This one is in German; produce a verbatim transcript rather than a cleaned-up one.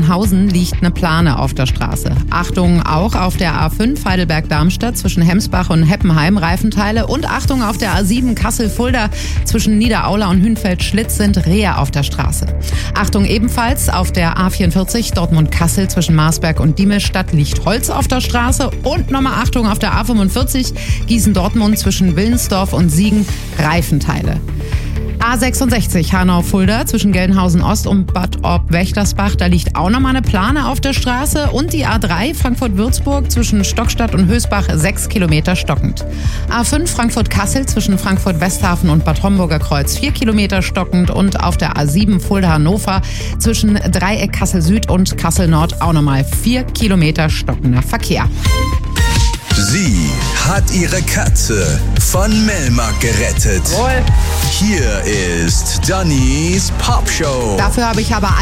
Gelnhausen liegt eine Plane auf der Straße. Achtung, auch auf der A fünf Heidelberg-Darmstadt zwischen Hemsbach und Heppenheim Reifenteile. Und Achtung, auf der A sieben Kassel-Fulda zwischen Niederaula und Hünfeld-Schlitz sind Rehe auf der Straße. Achtung ebenfalls auf der A vierundvierzig Dortmund-Kassel zwischen Marsberg und Diemelstadt liegt Holz auf der Straße. Und nochmal Achtung auf der A fünfundvierzig Gießen-Dortmund zwischen Willensdorf und Siegen Reifenteile. A sechsundsechzig Hanau-Fulda zwischen Gelnhausen-Ost und Bad Orb-Wächtersbach, da liegt auch nochmal eine Plane auf der Straße. Und die A drei Frankfurt-Würzburg zwischen Stockstadt und Hösbach sechs Kilometer stockend. A fünf Frankfurt-Kassel zwischen Frankfurt-Westhafen und Bad Homburger Kreuz vier Kilometer stockend. Und auf der A sieben Fulda-Hannover zwischen Dreieck Kassel-Süd und Kassel-Nord auch nochmal vier Kilometer stockender Verkehr. Sie hat ihre Katze von Melmark gerettet. Jawohl. Hier ist Dannys Popshow. Dafür habe ich aber